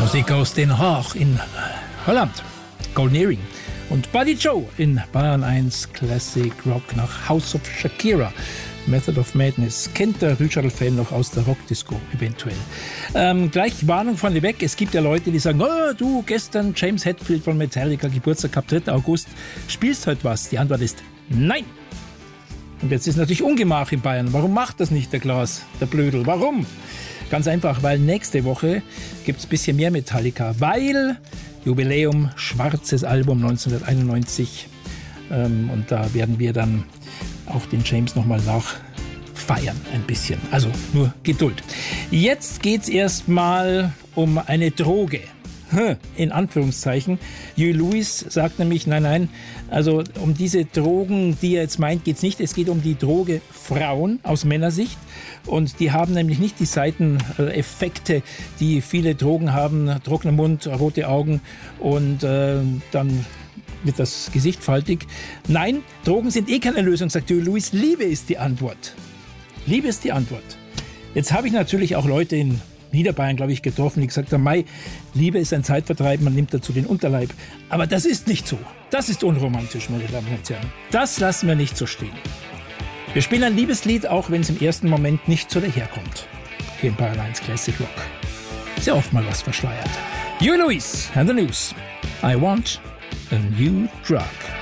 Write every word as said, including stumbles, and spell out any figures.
Musik aus Den Haag in Holland, Golden Earring. Und Buddy Joe in Bayern eins Classic Rock nach House of Shakira. Method of Madness kennt der Rüschadl-Fan noch aus der Rockdisco eventuell. Ähm, gleich Warnung von weg, es gibt ja Leute, die sagen, oh, du, gestern James Hetfield von Metallica, Geburtstag gehabt, dritter August, spielst heute was? Die Antwort ist nein. Und jetzt ist natürlich Ungemach in Bayern. Warum macht das nicht der Klaas, der Blödel? Warum? Ganz einfach, weil nächste Woche gibt es ein bisschen mehr Metallica, weil Jubiläum, schwarzes Album neunzehnhunderteinundneunzig. Ähm, und da werden wir dann auch den James nochmal nachfeiern ein bisschen. Also nur Geduld. Jetzt geht's erstmal um eine Droge. In Anführungszeichen. Huey Lewis sagt nämlich, nein, nein, also um diese Drogen, die er jetzt meint, geht's nicht. Es geht um die Droge Frauen aus Männersicht. Und die haben nämlich nicht die Seiteneffekte, die viele Drogen haben. Trockener Mund, rote Augen und äh, dann wird das Gesicht faltig. Nein, Drogen sind eh keine Lösung, sagt Huey Lewis. Liebe ist die Antwort. Liebe ist die Antwort. Jetzt habe ich natürlich auch Leute in Niederbayern, glaube ich, getroffen, die gesagt haben, Mai, Liebe ist ein Zeitvertreib, man nimmt dazu den Unterleib. Aber das ist nicht so. Das ist unromantisch, meine Damen und Herren. Das lassen wir nicht so stehen. Wir spielen ein Liebeslied, auch wenn es im ersten Moment nicht so daherkommt. Hier in Bayern eins Classic Rock. Sehr oft mal was verschleiert. Huey Lewis and the News. I want a new drug.